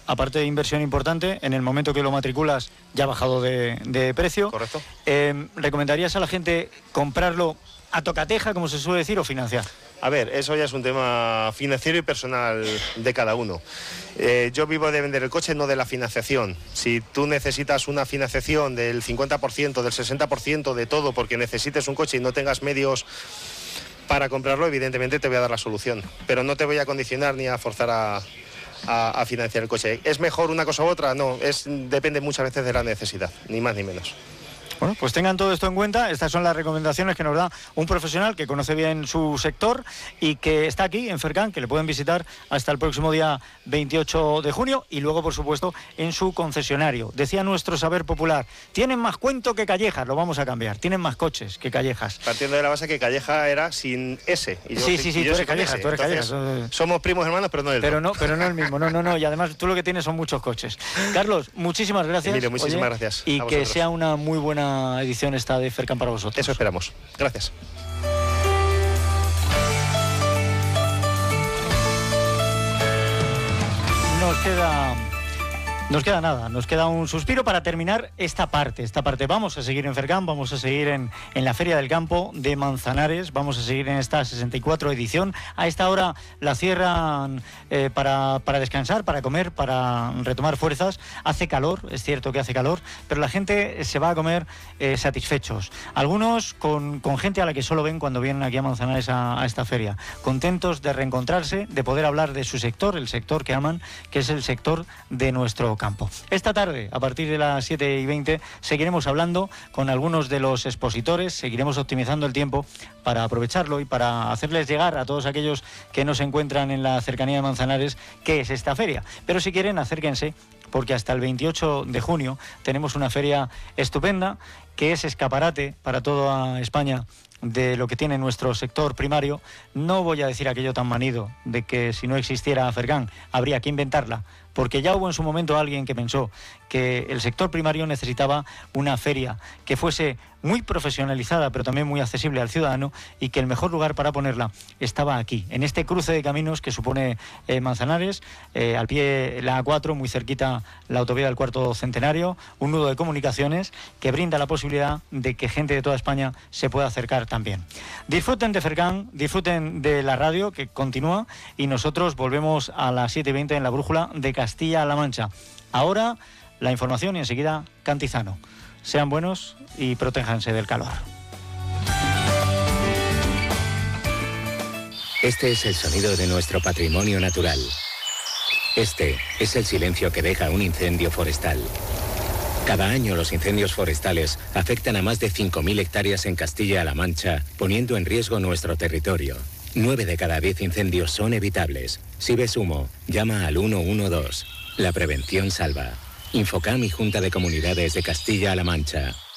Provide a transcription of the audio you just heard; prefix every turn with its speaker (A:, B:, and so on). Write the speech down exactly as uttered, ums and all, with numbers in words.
A: aparte de inversión importante, en el momento que lo matriculas ya ha bajado de, de precio.
B: Correcto.
A: Eh, ¿Recomendarías a la gente comprarlo a tocateja, como se suele decir, o financiar?
B: A ver, eso ya es un tema financiero y personal de cada uno. Eh, yo vivo de vender el coche, no de la financiación. Si tú necesitas una financiación del cincuenta por ciento, del sesenta por ciento de todo, porque necesites un coche y no tengas medios para comprarlo, evidentemente te voy a dar la solución. Pero no te voy a condicionar ni a forzar a, a, a financiar el coche. ¿Es mejor una cosa u otra? No, es, depende muchas veces de la necesidad, ni más ni menos.
A: Bueno, pues tengan todo esto en cuenta. Estas son las recomendaciones que nos da un profesional que conoce bien su sector y que está aquí en Fercan, que le pueden visitar hasta el próximo día veintiocho de junio y luego, por supuesto, en su concesionario. Decía nuestro saber popular, tienen más cuento que Callejas, lo vamos a cambiar, tienen más coches que Callejas.
B: Partiendo de la base que Calleja era sin S. Y yo,
A: sí, sí, sí, tú eres Callejas, tú eres Callejas.
B: Somos primos hermanos, pero no del
A: pero no, pero no el mismo, no, no, no, y además tú lo que tienes son muchos coches. Carlos, muchísimas gracias.
B: Emilio, muchísimas
A: Oye,
B: gracias.
A: Y que sea una muy buena edición esta de Fercan para vosotros.
B: Eso esperamos. Gracias.
A: Nos queda... Nos queda nada, nos queda un suspiro para terminar esta parte. Esta parte vamos a seguir en Fercan, vamos a seguir en, en la Feria del Campo de Manzanares, vamos a seguir en esta sesenta y cuatro edición. A esta hora la cierran eh, para, para descansar, para comer, para retomar fuerzas. Hace calor, es cierto que hace calor, pero la gente se va a comer eh, satisfechos. Algunos con, con gente a la que solo ven cuando vienen aquí a Manzanares a, a esta feria. Contentos de reencontrarse, de poder hablar de su sector, el sector que aman, que es el sector de nuestro campo. Esta tarde, a partir de las siete y veinte, seguiremos hablando con algunos de los expositores, seguiremos optimizando el tiempo para aprovecharlo y para hacerles llegar a todos aquellos que no se encuentran en la cercanía de Manzanares qué es esta feria. Pero si quieren, acérquense, porque hasta el veintiocho de junio tenemos una feria estupenda que es escaparate para toda España de lo que tiene nuestro sector primario. No voy a decir aquello tan manido de que si no existiera Fercan habría que inventarla, porque ya hubo en su momento alguien que pensó que el sector primario necesitaba una feria que fuese muy profesionalizada, pero también muy accesible al ciudadano, y que el mejor lugar para ponerla estaba aquí, en este cruce de caminos que supone eh, Manzanares, eh, al pie la A cuatro, muy cerquita la autovía del Cuarto Centenario, un nudo de comunicaciones que brinda la posibilidad de que gente de toda España se pueda acercar también. Disfruten de Fercan, disfruten de la radio que continúa, y nosotros volvemos a las siete y veinte en la Brújula de Castilla-La Mancha. Ahora la información y enseguida Cantizano. Sean buenos y protéjanse del calor.
C: Este es el sonido de nuestro patrimonio natural. Este es el silencio que deja un incendio forestal. Cada año los incendios forestales afectan a más de cinco mil hectáreas en Castilla-La Mancha, poniendo en riesgo nuestro territorio. Nueve de cada diez incendios son evitables. Si ves humo, llama al uno uno dos. La prevención salva. Infocam y Junta de Comunidades de Castilla-La Mancha.